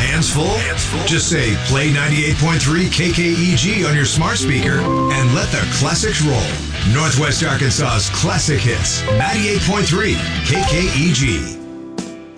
Hands full? Just say play 98.3 KKEG on your smart speaker and let the classics roll. Northwest Arkansas's classic hits, 98.3 KKEG.